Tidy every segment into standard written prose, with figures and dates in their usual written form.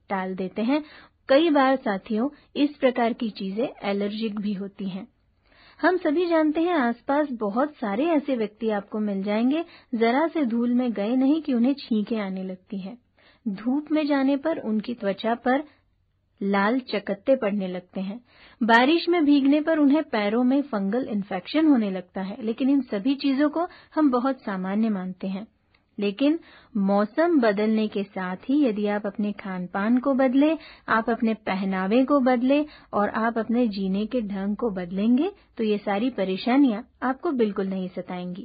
टाल देते हैं। कई बार साथियों इस प्रकार की चीजें एलर्जिक भी होती हैं। हम सभी जानते हैं आसपास बहुत सारे ऐसे व्यक्ति आपको मिल जाएंगे, जरा से धूल में गए नहीं कि उन्हें छींकें आने लगती हैं। धूप में जाने पर उनकी त्वचा पर लाल चकत्ते पड़ने लगते हैं। बारिश में भीगने पर उन्हें पैरों में फंगल इन्फेक्शन होने लगता है। लेकिन इन सभी चीजों को हम बहुत सामान्य मानते हैं। लेकिन मौसम बदलने के साथ ही यदि आप अपने खान पान को बदले, आप अपने पहनावे को बदले और आप अपने जीने के ढंग को बदलेंगे तो ये सारी परेशानियां आपको बिल्कुल नहीं सताएंगी।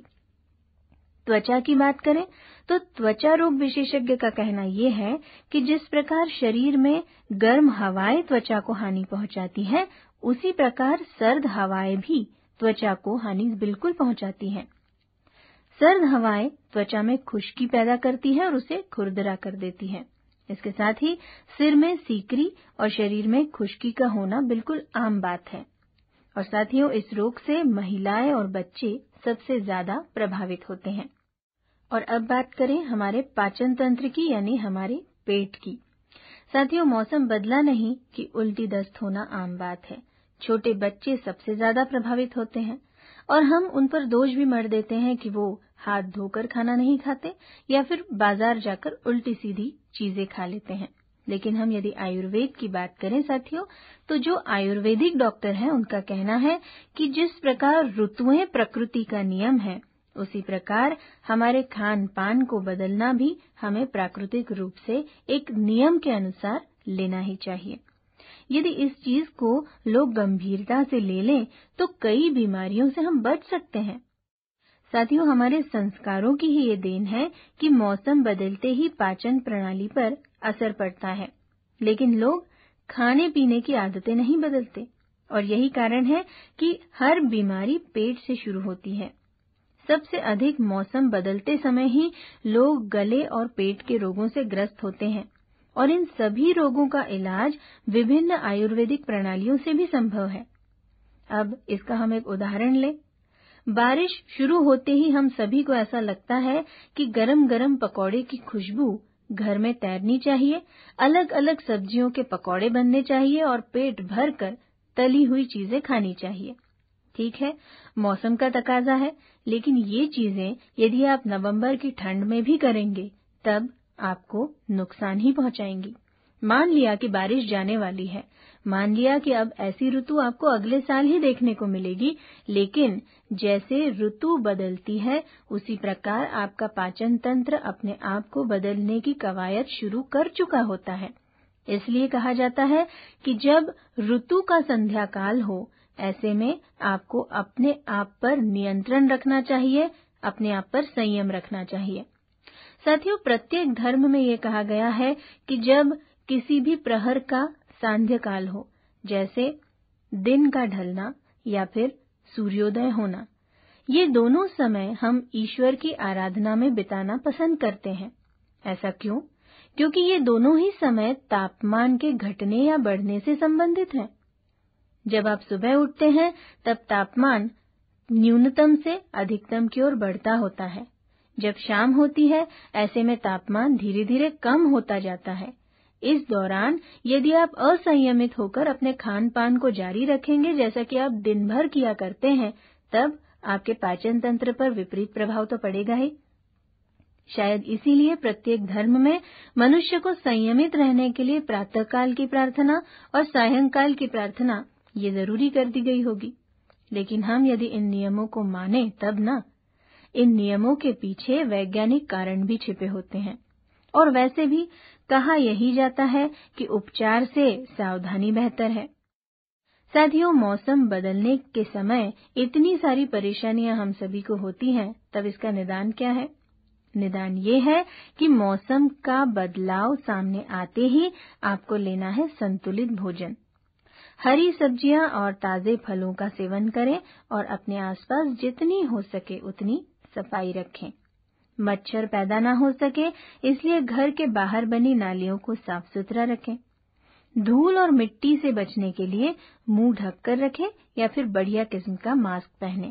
त्वचा की बात करें तो त्वचा रोग विशेषज्ञ का कहना यह है कि जिस प्रकार शरीर में गर्म हवाएं त्वचा को हानि पहुंचाती है, उसी प्रकार सर्द हवाएं भी त्वचा को हानि बिल्कुल पहुंचाती हैं। सर्द हवाएं त्वचा में खुश्की पैदा करती है और उसे खुरदरा कर देती है। इसके साथ ही सिर में सीकरी और शरीर में खुश्की का होना बिल्कुल आम बात है। और साथियों इस रोग से महिलाएं और बच्चे सबसे ज्यादा प्रभावित होते हैं। और अब बात करें हमारे पाचन तंत्र की, यानी हमारे पेट की। साथियों मौसम बदला नहीं कि उल्टी दस्त होना आम बात है। छोटे बच्चे सबसे ज्यादा प्रभावित होते हैं और हम उन पर दोष भी मढ़ देते हैं कि वो हाथ धोकर खाना नहीं खाते या फिर बाजार जाकर उल्टी सीधी चीजें खा लेते हैं। लेकिन हम यदि आयुर्वेद की बात करें साथियों, तो जो आयुर्वेदिक डॉक्टर हैं उनका कहना है कि जिस प्रकार ऋतुएं प्रकृति का नियम है, उसी प्रकार हमारे खान पान को बदलना भी हमें प्राकृतिक रूप से एक नियम के अनुसार लेना ही चाहिए। यदि इस चीज को लोग गंभीरता से ले लें तो कई बीमारियों से हम बच सकते हैं। साथियों हमारे संस्कारों की ही ये देन है कि मौसम बदलते ही पाचन प्रणाली पर असर पड़ता है, लेकिन लोग खाने पीने की आदतें नहीं बदलते और यही कारण है कि हर बीमारी पेट से शुरू होती है। सबसे अधिक मौसम बदलते समय ही लोग गले और पेट के रोगों से ग्रस्त होते हैं और इन सभी रोगों का इलाज विभिन्न आयुर्वेदिक प्रणालियों से भी संभव है। अब इसका हम एक उदाहरण लें। बारिश शुरू होते ही हम सभी को ऐसा लगता है कि गरम गरम पकौड़े की खुशबू घर में तैरनी चाहिए, अलग अलग सब्जियों के पकौड़े बनने चाहिए और पेट भर कर तली हुई चीजें खानी चाहिए। ठीक है, मौसम का तकाजा है, लेकिन ये चीजें यदि आप नवंबर की ठंड में भी करेंगे तब आपको नुकसान ही पहुंचाएंगी। मान लिया कि बारिश जाने वाली है, मान लिया कि अब ऐसी ऋतु आपको अगले साल ही देखने को मिलेगी, लेकिन जैसे ऋतु बदलती है उसी प्रकार आपका पाचन तंत्र अपने आप को बदलने की कवायद शुरू कर चुका होता है। इसलिए कहा जाता है कि जब ऋतु का संध्या काल हो, ऐसे में आपको अपने आप पर नियंत्रण रखना चाहिए, अपने आप पर संयम रखना चाहिए। साथियों प्रत्येक धर्म में ये कहा गया है कि जब किसी भी प्रहर का सांध्य काल हो, जैसे दिन का ढलना या फिर सूर्योदय होना, ये दोनों समय हम ईश्वर की आराधना में बिताना पसंद करते हैं। ऐसा क्यों? क्योंकि ये दोनों ही समय तापमान के घटने या बढ़ने से संबंधित हैं। जब आप सुबह उठते हैं तब तापमान न्यूनतम से अधिकतम की ओर बढ़ता होता है। जब शाम होती है ऐसे में तापमान धीरे धीरे कम होता जाता है। इस दौरान यदि आप असंयमित होकर अपने खान पान को जारी रखेंगे जैसा कि आप दिन भर किया करते हैं, तब आपके पाचन तंत्र पर विपरीत प्रभाव तो पड़ेगा ही। शायद इसीलिए प्रत्येक धर्म में मनुष्य को संयमित रहने के लिए प्रातःकाल की प्रार्थना और सायंकाल की प्रार्थना ये जरूरी कर दी गई होगी। लेकिन हम यदि इन नियमों को माने तब ना। इन नियमों के पीछे वैज्ञानिक कारण भी छिपे होते हैं और वैसे भी कहा यही जाता है कि उपचार से सावधानी बेहतर है। साथियों मौसम बदलने के समय इतनी सारी परेशानियां हम सभी को होती हैं, तब इसका निदान क्या है? निदान ये है कि मौसम का बदलाव सामने आते ही आपको लेना है संतुलित भोजन। हरी सब्जियां और ताजे फलों का सेवन करें और अपने आसपास जितनी हो सके उतनी सफाई रखें। मच्छर पैदा ना हो सके इसलिए घर के बाहर बनी नालियों को साफ सुथरा रखें। धूल और मिट्टी से बचने के लिए मुंह ढककर रखें या फिर बढ़िया किस्म का मास्क पहनें।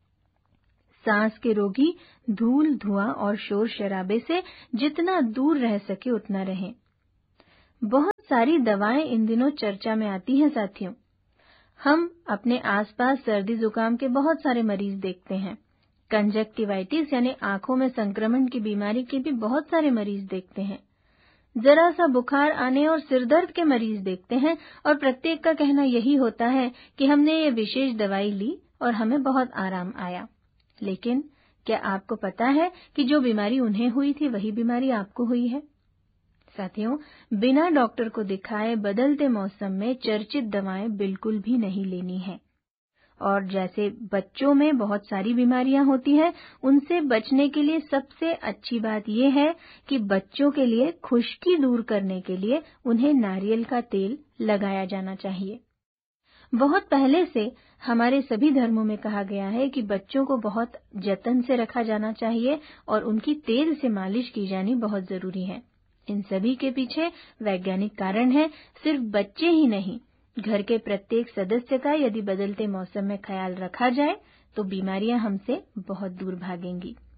सांस के रोगी धूल, धुआं और शोर शराबे से जितना दूर रह सके उतना रहें। बहुत सारी दवाएं इन दिनों चर्चा में आती हैं साथियों। हम अपने आसपास सर्दी जुकाम के बहुत सारे मरीज देखते हैं। कंजक्टिवाइटिस यानी आंखों में संक्रमण की बीमारी के भी बहुत सारे मरीज देखते हैं। जरा सा बुखार आने और सिरदर्द के मरीज देखते हैं और प्रत्येक का कहना यही होता है कि हमने ये विशेष दवाई ली और हमें बहुत आराम आया। लेकिन क्या आपको पता है कि जो बीमारी उन्हें हुई थी वही बीमारी आपको हुई है? साथियों, बिना डॉक्टर को दिखाए बदलते मौसम में चर्चित दवाएं बिल्कुल भी नहीं लेनी है। और जैसे बच्चों में बहुत सारी बीमारियां होती हैं, उनसे बचने के लिए सबसे अच्छी बात यह है कि बच्चों के लिए खुश्की दूर करने के लिए उन्हें नारियल का तेल लगाया जाना चाहिए। बहुत पहले से हमारे सभी धर्मों में कहा गया है कि बच्चों को बहुत जतन से रखा जाना चाहिए और उनकी तेल से मालिश की जानी बहुत जरूरी है। इन सभी के पीछे वैज्ञानिक कारण है। सिर्फ बच्चे ही नहीं, घर के प्रत्येक सदस्य का यदि बदलते मौसम में ख्याल रखा जाए तो बीमारियां हमसे बहुत दूर भागेंगी।